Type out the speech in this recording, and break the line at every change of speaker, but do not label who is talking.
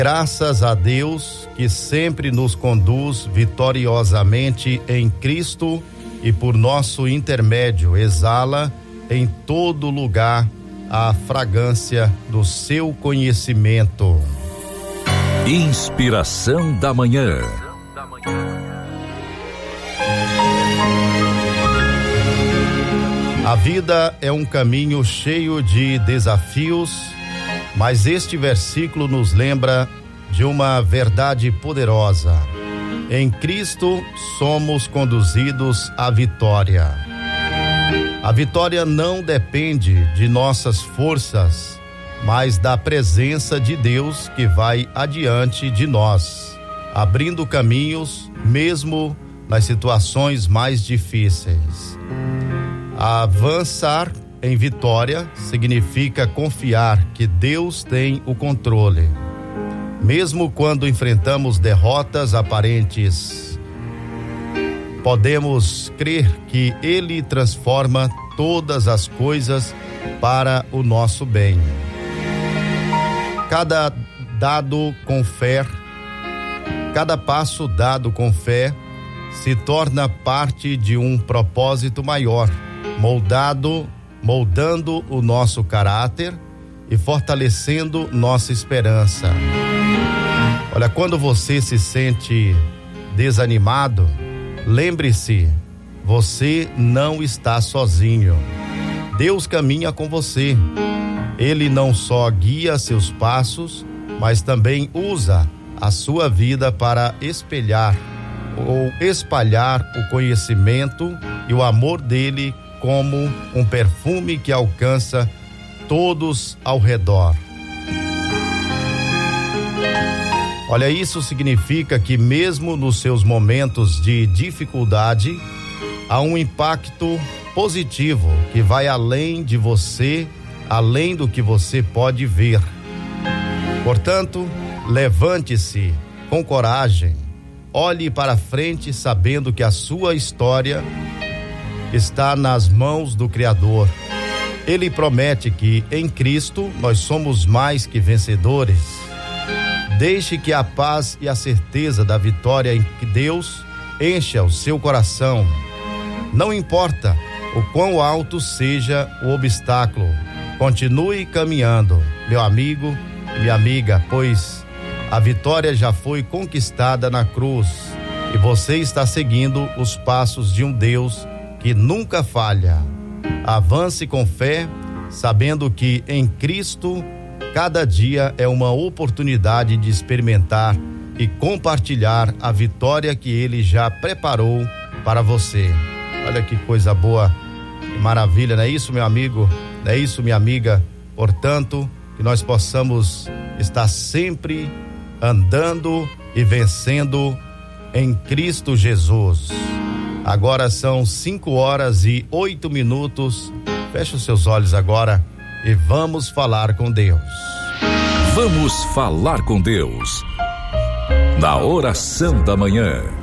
Graças a Deus que sempre nos conduz vitoriosamente em Cristo e por nosso intermédio exala em todo lugar a fragrância do seu conhecimento.
Inspiração da manhã.
A vida é um caminho cheio de desafios, mas este versículo nos lembra de uma verdade poderosa. Em Cristo somos conduzidos à vitória. A vitória não depende de nossas forças, mas da presença de Deus que vai adiante de nós, abrindo caminhos mesmo nas situações mais difíceis. Avançar em vitória significa confiar que Deus tem o controle. Mesmo quando enfrentamos derrotas aparentes, podemos crer que Ele transforma todas as coisas para o nosso bem. Cada passo dado com fé se torna parte de um propósito maior, moldando o nosso caráter e fortalecendo nossa esperança. Olha, quando você se sente desanimado, lembre-se, você não está sozinho. Deus caminha com você. Ele não só guia seus passos, mas também usa a sua vida para espalhar o conhecimento e o amor dele como um perfume que alcança todos ao redor. Olha, isso significa que mesmo nos seus momentos de dificuldade, há um impacto positivo que vai além de você, além do que você pode ver. Portanto, levante-se com coragem, olhe para frente sabendo que a sua história está nas mãos do Criador. Ele promete que em Cristo nós somos mais que vencedores. Deixe que a paz e a certeza da vitória em Deus encha o seu coração. Não importa o quão alto seja o obstáculo, continue caminhando, meu amigo e minha amiga, pois a vitória já foi conquistada na cruz e você está seguindo os passos de um Deus que nunca falha. Avance com fé, sabendo que em Cristo cada dia é uma oportunidade de experimentar e compartilhar a vitória que Ele já preparou para você. Olha que coisa boa, que maravilha, não é isso, meu amigo? Não é isso, minha amiga? Portanto, que nós possamos estar sempre andando e vencendo em Cristo Jesus. Agora são 5:08. Feche os seus olhos agora e vamos falar com Deus.
Vamos falar com Deus. Na oração da manhã.